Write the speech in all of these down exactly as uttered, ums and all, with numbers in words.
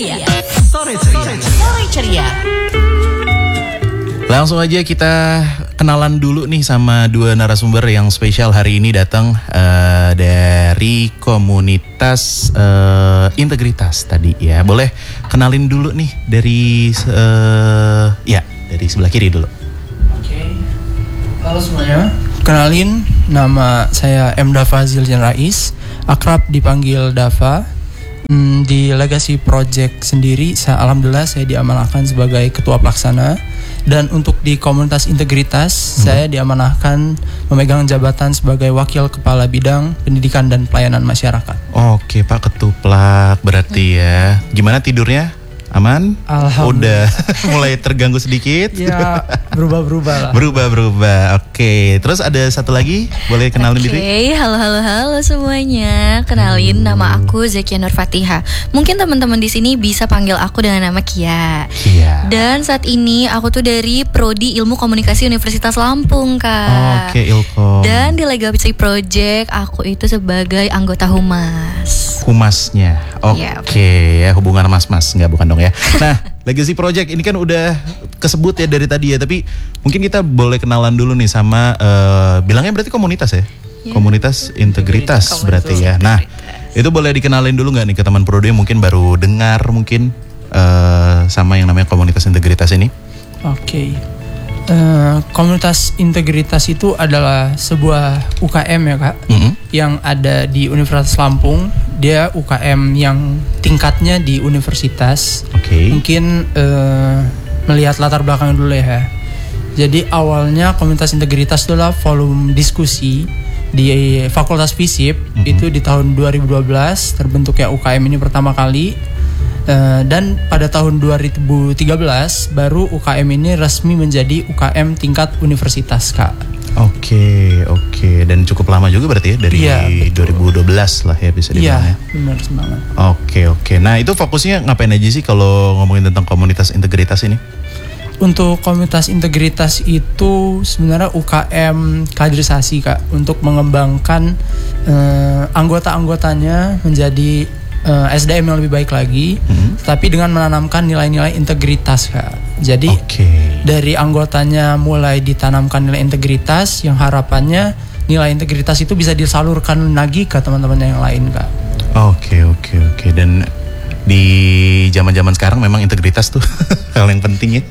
Ya. Sore ceria. Sore ceria. Langsung aja kita kenalan dulu nih sama dua narasumber yang spesial hari ini datang uh, dari komunitas uh, integritas tadi ya. Boleh kenalin dulu nih dari uh, ya dari sebelah kiri dulu. Oke. Halo semuanya. Kenalin, nama saya M. Dava Ziljan Rais, akrab dipanggil Dava. Hmm, di Legacy Project sendiri, saya, alhamdulillah saya diamanahkan sebagai ketua pelaksana. Dan untuk di komunitas integritas, hmm. saya diamanahkan memegang jabatan sebagai wakil kepala bidang pendidikan dan pelayanan masyarakat. Oke Pak Ketuplak, berarti ya. Gimana tidurnya? Aman? Alhamdulillah. Udah mulai terganggu sedikit? Ya, berubah-berubah lah. Berubah-berubah, oke. Terus ada satu lagi, boleh kenalin okay. diri? Oke, halo-halo-halo semuanya. Kenalin, halo. Nama aku Zakia Nur Fatiha. Mungkin teman-teman di sini bisa panggil aku dengan nama Kia. Kia. Dan saat ini aku tuh dari Prodi Ilmu Komunikasi Universitas Lampung, Kak. Oke, Ilkom. Dan di Legacy Project aku itu sebagai anggota humas. Humasnya, oke okay. yeah, ya, hubungan mas-mas, nggak bukan dong ya. Nah, Legacy Project ini kan udah kesebut ya dari tadi ya, tapi mungkin kita boleh kenalan dulu nih sama uh, bilangnya berarti komunitas ya, yeah. Komunitas integritas, integritas berarti ya. Nah, itu boleh dikenalin dulu nggak nih ke teman Prodi yang mungkin baru dengar mungkin uh, sama yang namanya komunitas integritas ini? Oke. Okay. Uh, komunitas integritas itu adalah sebuah U K M ya Kak, mm-hmm. yang ada di Universitas Lampung. Dia U K M yang tingkatnya di universitas. Okay. Mungkin uh, melihat latar belakang dulu ya. Jadi awalnya komunitas integritas itu adalah volume diskusi di Fakultas Fisip, mm-hmm. itu di tahun dua ribu dua belas terbentuknya U K M ini pertama kali. Uh, dan pada tahun dua ribu tiga belas baru U K M ini resmi menjadi U K M tingkat universitas Kak. Oke, oke. Dan cukup lama juga berarti ya, dari ya, dua ribu dua belas lah ya bisa dibilang ya. Iya, benar banget. Oke, oke. Nah itu fokusnya ngapain aja sih kalau ngomongin tentang komunitas integritas ini? Untuk komunitas integritas itu sebenarnya U K M kaderisasi Kak, untuk mengembangkan uh, anggota-anggotanya menjadi Uh, S D M yang lebih baik lagi, hmm. tapi dengan menanamkan nilai-nilai integritas Kak. Jadi okay. dari anggotanya mulai ditanamkan nilai integritas, yang harapannya nilai integritas itu bisa disalurkan lagi ke teman-teman yang lain Kak. Oke oke oke. Dan di zaman-zaman sekarang memang integritas tuh hal yang penting ya.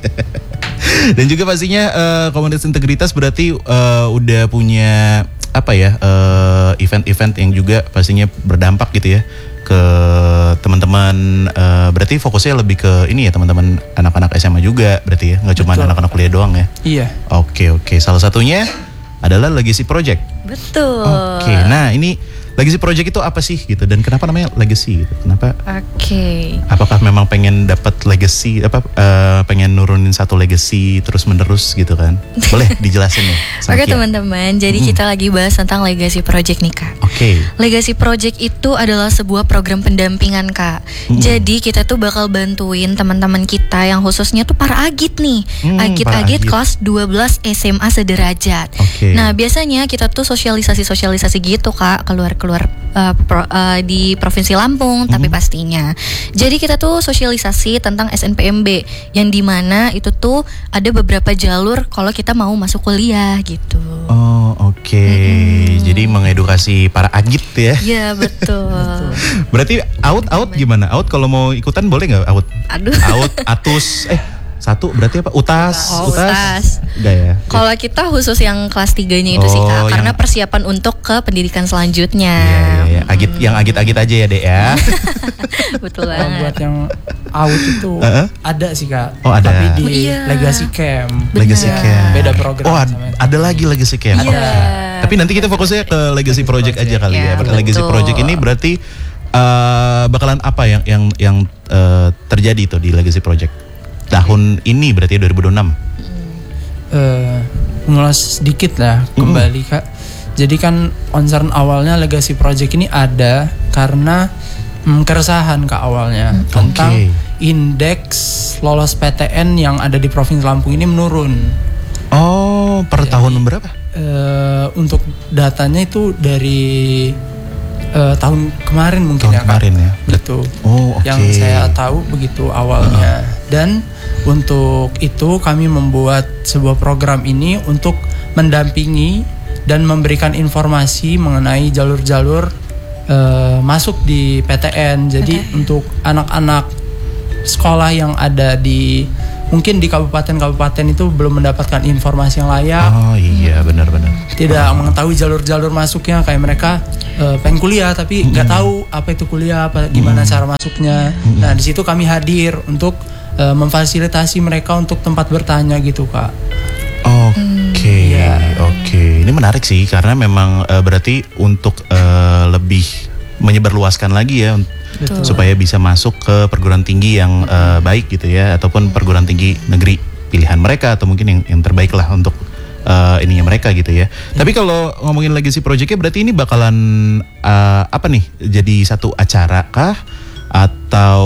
Dan juga pastinya uh, komunitas integritas berarti uh, udah punya apa ya uh, event-event yang juga pastinya berdampak gitu ya ke teman-teman, uh, berarti fokusnya lebih ke ini ya teman-teman anak-anak S M A juga berarti ya, nggak cuma anak-anak kuliah doang ya. Iya. Oke oke, salah satunya adalah Legacy Project. Betul. Oke, nah ini Legacy Project itu apa sih gitu, dan kenapa namanya Legacy gitu? Kenapa? Oke. Okay. Apakah memang pengen dapat legacy apa uh, pengen nurunin satu legacy terus menerus gitu kan? Boleh dijelasin ya. Oke okay, teman-teman, jadi hmm. kita lagi bahas tentang Legacy Project nih Kak. Oke. Okay. Legacy Project itu adalah sebuah program pendampingan Kak. Hmm. Jadi kita tuh bakal bantuin teman-teman kita yang khususnya tuh para agit nih, hmm, agit-agit kelas dua belas S M A sederajat. Okay. Nah biasanya kita tuh sosialisasi-sosialisasi gitu Kak, keluar keluar uh, pro, uh, di Provinsi Lampung, mm-hmm. tapi pastinya. Jadi kita tuh sosialisasi tentang S N P M B yang dimana itu tuh ada beberapa jalur kalau kita mau masuk kuliah gitu. Oh oke, okay. mm-hmm. Jadi mengedukasi para agit ya? Iya betul. Berarti out out gimana? Out kalau mau ikutan boleh nggak out? Aduh. Out atus eh. Satu berarti apa? Utas. Oh, utas. utas. Enggak ya. Kalau kita khusus yang kelas tiganya itu oh, sih Kak, yang... karena persiapan untuk ke pendidikan selanjutnya. Iya, iya, iya. Agit, hmm. Yang agit-agit aja ya Dek ya. Betul banget. Buat yang out itu uh-huh. ada sih Kak. Oh ada. Tapi di oh, iya. Legacy Camp. Legacy Bener. Camp. Beda program. Oh ada, ada lagi Legacy Camp. Iya. Okay. Tapi nanti kita fokusnya ke Legacy Project, Project aja kali ya. ya. Legacy Project ini berarti uh, bakalan apa yang yang yang uh, terjadi tuh di Legacy Project? Tahun ini berarti dua ribu dua puluh enam. Uh, Ngulas sedikit lah kembali mm. Kak. Jadi kan concern awalnya Legacy Project ini ada karena mm, keresahan Kak awalnya mm. tentang okay. indeks lolos P T N yang ada di Provinsi Lampung ini menurun. Oh, per Jadi, tahun berapa? Uh, untuk datanya itu dari eh, tahun kemarin mungkin Tahun ya Kak. kemarin ya. Gitu. Oh, oke. Yang saya tahu begitu awalnya. Dan untuk itu kami membuat sebuah program ini untuk mendampingi dan memberikan informasi mengenai jalur-jalur eh, masuk di P T N. Jadi untuk anak-anak sekolah yang ada di mungkin di kabupaten-kabupaten itu belum mendapatkan informasi yang layak. Oh iya, benar-benar. Tidak mengetahui jalur-jalur masuknya, kayak mereka uh, pengen kuliah tapi nggak tahu apa itu kuliah, apa gimana cara masuknya. Nah, di situ kami hadir untuk uh, memfasilitasi mereka untuk tempat bertanya gitu, Kak. Oke, Iya. oke. Ini menarik sih karena memang eh, berarti untuk eh, lebih menyebarluaskan lagi ya Betul. supaya bisa masuk ke perguruan tinggi yang eh, baik gitu ya, ataupun perguruan tinggi negeri pilihan mereka atau mungkin yang yang terbaik lah untuk eh, ininya mereka gitu ya. Tapi kalau ngomongin legacy projectnya berarti ini bakalan eh, apa nih? Jadi satu acara kah atau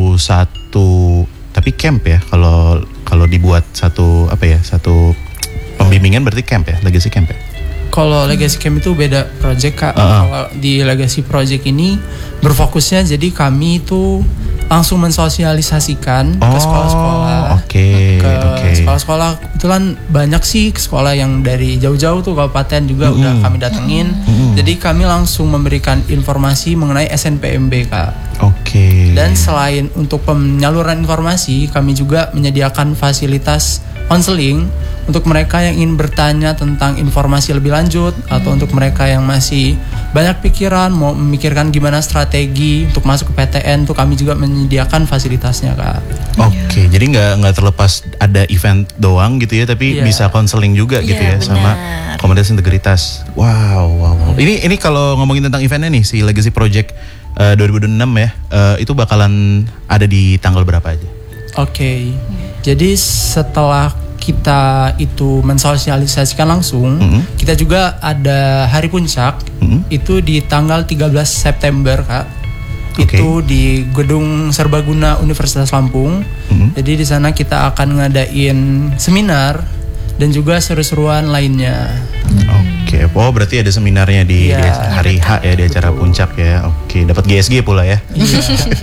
satu tapi camp ya? Kalau kalau dibuat satu apa ya? Satu pembimbingan berarti camp ya, legacy camp ya. Kalau Legacy Camp itu beda project, Kak. Uh-uh. Kalau di Legacy Project ini berfokusnya jadi kami itu langsung mensosialisasikan ke Oh, sekolah-sekolah. oke, ke oke. sekolah-sekolah. Kebetulan banyak sih sekolah yang dari jauh-jauh tuh kabupaten juga Mm-mm. udah kami datengin. Mm-mm. Jadi kami langsung memberikan informasi mengenai S N P M B, Kak. Oke. Dan selain untuk penyaluran informasi, kami juga menyediakan fasilitas konseling untuk mereka yang ingin bertanya tentang informasi lebih lanjut, atau untuk mereka yang masih banyak pikiran mau memikirkan gimana strategi untuk masuk ke P T N, tuh kami juga menyediakan fasilitasnya, Kak. Oke, jadi nggak nggak terlepas ada event doang gitu ya, tapi Iya. bisa konseling juga gitu Iya, ya sama benar. komunitas integritas. Wow, wow, wow. Ini ini kalau ngomongin tentang eventnya nih si Legacy Project eh, dua ribu enam ya, eh, itu bakalan ada di tanggal berapa aja? Oke, jadi setelah kita itu mensosialisasikan langsung, Mhm. kita juga ada hari puncak, Mhm. itu di tanggal tiga belas September, Kak. Oke. Itu di Gedung Serbaguna Universitas Lampung. Mhm. Jadi di sana kita akan ngadain seminar dan juga seru-seruan lainnya. Oke, oh berarti ada seminarnya di, Iya. di hari H ya, di acara puncak ya. Oke, dapat G S G pula ya. Iya.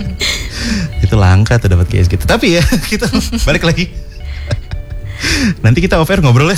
Itu langka tuh dapat G S G. Tapi ya kita balik lagi. Nanti kita off air ngobrolnya.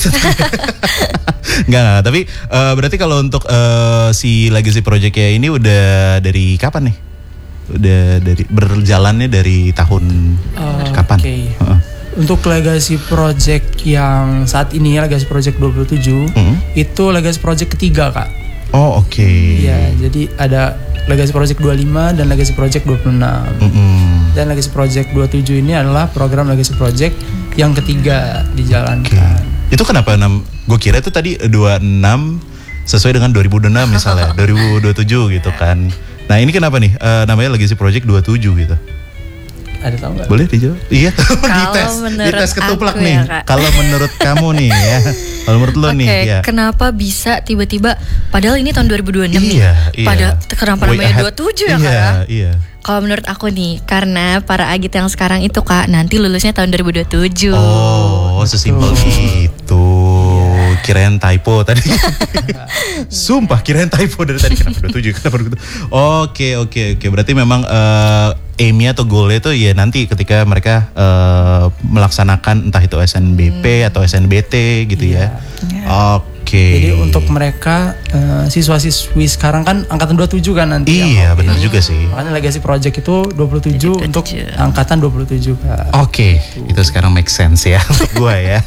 Enggak, enggak, tapi eh, berarti kalau untuk eh, si Legacy Project ya ini udah dari kapan nih? Udah dari berjalannya dari tahun Eh, kapan? oke. Heeh. Untuk Legacy Project yang saat ini, Legacy Project dua puluh tujuh, Mhm. itu Legacy Project ketiga, Kak. Oh, oke. Iya, jadi ada Legacy Project dua puluh lima dan Legacy Project dua puluh enam. Mm-mm. Dan Legacy Project dua puluh tujuh ini adalah program Legacy Project yang ketiga Oke. dijalankan. Itu kenapa enam? Gue kira itu tadi dua puluh enam sesuai dengan dua ribu enam misalnya, dua ribu dua puluh tujuh gitu kan. Nah, ini kenapa nih eh, namanya Legacy Project dua puluh tujuh gitu? Ada tahu nggak? Boleh dijawab? Iya. Kalau dites, menurut dites ketuplak aku nih. ya, Kak. Kalau menurut kamu nih ya. Kalau menurut lo Oke, nih ya. kenapa bisa tiba-tiba padahal ini tahun dua ribu dua puluh enam nih. Iya, iya. Pada kenapa Way namanya ahead. dua puluh tujuh ya, Iya, Kak? iya. Kalau menurut aku nih, karena para agit yang sekarang itu, Kak, nanti lulusnya tahun dua ribu dua puluh tujuh. Oh, sesimpel gitu. Kirain typo tadi. Sumpah kirain typo dari tadi. Kenapa dua puluh tujuh? Kenapa dua puluh tujuh? Oke, oke, oke. Berarti memang eh, aimnya atau goalnya itu ya nanti ketika mereka eh, melaksanakan entah itu S N B P atau S N B T gitu ya. Oke. Jadi untuk mereka eh, siswa-siswi sekarang kan angkatan dua puluh tujuh kan nanti. Iya, yang- benar juga sih. Makanya Legacy Project itu dua puluh tujuh Jadi untuk dua puluh tujuh. angkatan dua puluh tujuh, Kak. Oke, itu sekarang make sense ya untuk gue ya.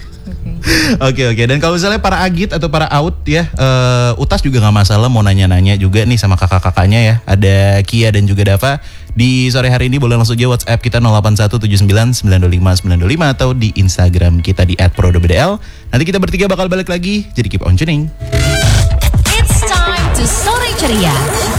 Oke oke, dan kalau misalnya para agit atau para out ya, eh, Utas juga nggak masalah mau nanya-nanya juga nih sama kakak-kakaknya ya. Ada Kia dan juga Dava. Di sore hari ini boleh langsung aja WhatsApp kita nol delapan satu tujuh sembilan sembilan dua lima sembilan dua lima atau di Instagram kita di et prodobdl. Nanti kita bertiga bakal balik lagi, jadi keep on tuning. It's time to Sore Ceria.